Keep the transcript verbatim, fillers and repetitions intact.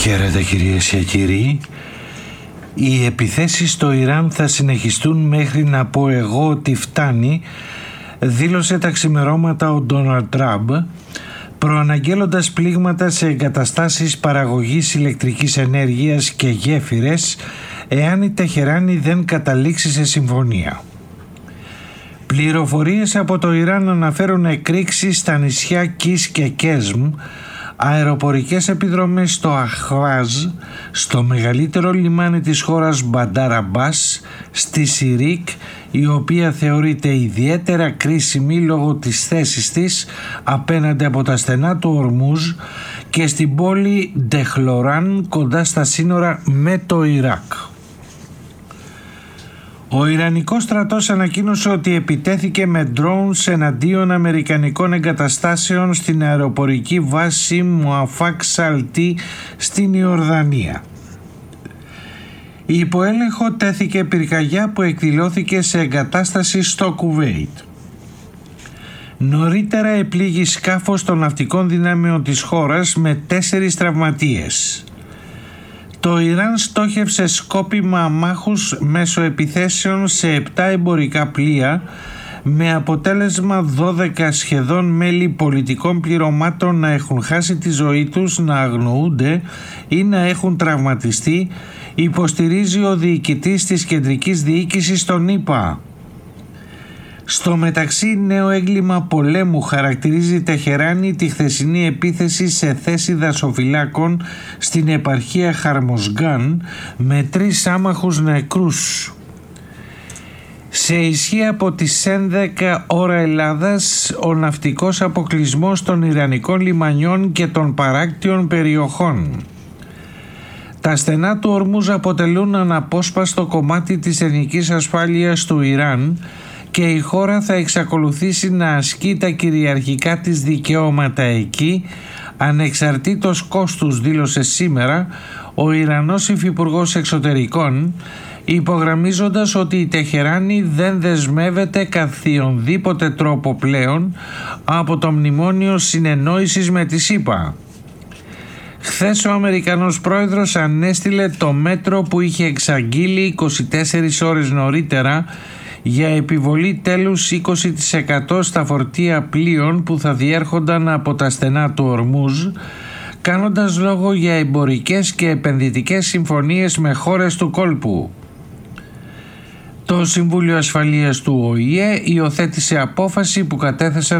Χαίρετε κυρίες και κύριοι. Οι επιθέσεις στο Ιράν θα συνεχιστούν μέχρι να πω εγώ ότι φτάνει, δήλωσε τα ξημερώματα ο Ντόναλντ Τραμπ, προαναγγέλλοντας πλήγματα σε εγκαταστάσεις παραγωγής ηλεκτρικής ενέργειας και γέφυρες εάν η Τεχεράνη δεν καταλήξει σε συμφωνία. Πληροφορίες από το Ιράν αναφέρουν εκρήξεις στα νησιά Κις και Κέσμ, αεροπορικές επιδρομές στο Αχβάζ, στο μεγαλύτερο λιμάνι της χώρας Μπαντάρ Αμπάς, στη Σιρίκ, η οποία θεωρείται ιδιαίτερα κρίσιμη λόγω της θέσης της απέναντι από τα στενά του Ορμούζ, και στην πόλη Ντεχλοράν κοντά στα σύνορα με το Ιράκ. Ο Ιρανικός στρατός ανακοίνωσε ότι επιτέθηκε με drones εναντίον αμερικανικών εγκαταστάσεων στην αεροπορική βάση Μουαφάκ Σαλτί στην Ιορδανία. Η υποέλεγχο τέθηκε πυρκαγιά που εκδηλώθηκε σε εγκατάσταση στο Κουβέιτ. Νωρίτερα επλήγει σκάφος των ναυτικών δυνάμεων της χώρας με τέσσερις τραυματίες. Το Ιράν στόχευσε σκόπιμα αμάχους μέσω επιθέσεων σε επτά εμπορικά πλοία, με αποτέλεσμα δώδεκα σχεδόν μέλη πολιτικών πληρωμάτων να έχουν χάσει τη ζωή τους, να αγνοούνται ή να έχουν τραυματιστεί, υποστηρίζει ο διοικητής της κεντρικής διοίκησης των ΗΠΑ. Στο μεταξύ, νέο έγκλημα πολέμου χαρακτηρίζει η Τεχεράνη τη χθεσινή επίθεση σε θέση δασοφυλάκων στην επαρχία Χαρμοσγκάν με τρεις άμαχους νεκρούς. Σε ισχύ από τις έντεκα ώρα Ελλάδας, ο ναυτικός αποκλεισμός των Ιρανικών λιμανιών και των παράκτιων περιοχών. Τα στενά του Ορμούζ αποτελούν αναπόσπαστο κομμάτι της εθνικής ασφάλειας του Ιράν και η χώρα θα εξακολουθήσει να ασκεί τα κυριαρχικά της δικαιώματα εκεί, ανεξαρτήτως κόστους, δήλωσε σήμερα ο Ιρανός Υφυπουργός Εξωτερικών, υπογραμμίζοντας ότι η Τεχεράνη δεν δεσμεύεται καθιονδήποτε τρόπο πλέον από το μνημόνιο συνεννόησης με τη ΗΠΑ. Χθες ο Αμερικανός πρόεδρος ανέστειλε το μέτρο που είχε εξαγγείλει είκοσι τέσσερις ώρες νωρίτερα για επιβολή τέλους είκοσι τοις εκατό στα φορτία πλοίων που θα διέρχονταν από τα στενά του Ορμούζ, κάνοντας λόγο για εμπορικές και επενδυτικές συμφωνίες με χώρες του κόλπου. Το Συμβούλιο Ασφαλείας του Ο Η Ε υιοθέτησε απόφαση που κατέθεσαν